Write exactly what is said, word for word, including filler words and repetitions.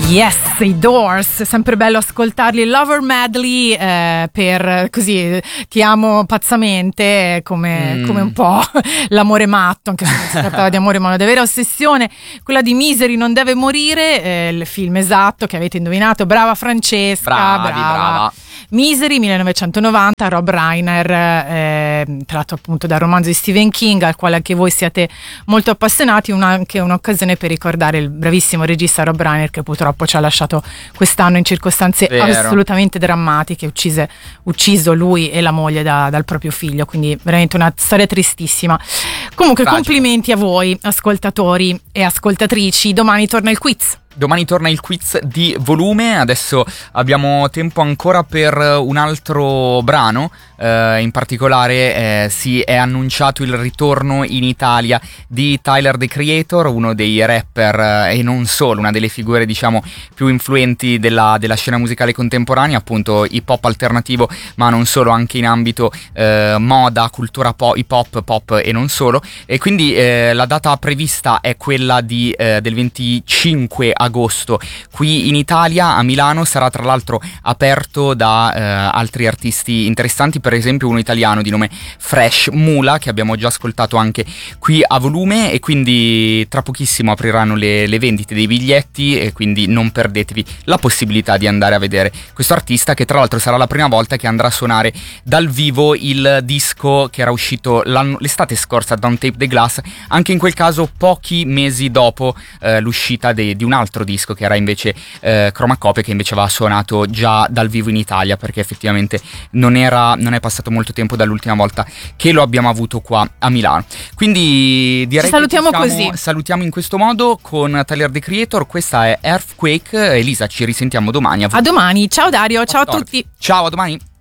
Yes, i Doors, sempre bello ascoltarli. Lover Medley, eh, per così ti amo pazzamente, come, mm. come un po' l'amore matto, anche se non si trattava di amore ma una vera ossessione. Quella di Misery non deve morire, eh, il film esatto che avete indovinato. Brava Francesca, Bravi, brava. brava. Misery millenovecentonovanta, Rob Reiner, eh, tratto appunto dal romanzo di Stephen King, al quale anche voi siete molto appassionati, una, anche un'occasione per ricordare il bravissimo regista Rob Reiner, che purtroppo ci ha lasciato quest'anno in circostanze Vero. assolutamente drammatiche, uccise, ucciso lui e la moglie da, dal proprio figlio, quindi veramente una storia tristissima. Comunque Tragico. Complimenti a voi ascoltatori e ascoltatrici, domani torna il quiz. Domani torna il quiz di volume, adesso abbiamo tempo ancora per un altro brano, eh, in particolare eh, si è annunciato il ritorno in Italia di Tyler, the Creator, uno dei rapper eh, e non solo, una delle figure diciamo più influenti della, della scena musicale contemporanea, appunto hip hop alternativo, ma non solo, anche in ambito eh, moda, cultura pop, hip hop, pop e non solo, e quindi eh, la data prevista è quella di, eh, del venticinque agosto qui in Italia, a Milano. Sarà tra l'altro aperto da eh, altri artisti interessanti, per esempio uno italiano di nome Fresh Mula, che abbiamo già ascoltato anche qui a volume, e quindi tra pochissimo apriranno le, le vendite dei biglietti, e quindi non perdetevi la possibilità di andare a vedere questo artista, che tra l'altro sarà la prima volta che andrà a suonare dal vivo il disco che era uscito l'estate scorsa, Don't Tape the Glass, anche in quel caso pochi mesi dopo eh, l'uscita de, di un altro disco che era invece eh, Chromacopia, che invece aveva suonato già dal vivo in Italia, perché effettivamente non era non è passato molto tempo dall'ultima volta che lo abbiamo avuto qua a Milano. Quindi direi ci salutiamo che ci siamo, così salutiamo in questo modo con Tyler, the Creator. Questa è Earthquake. Elisa, ci risentiamo domani. A domani, ciao Dario, ciao a tutti. Ciao, a domani.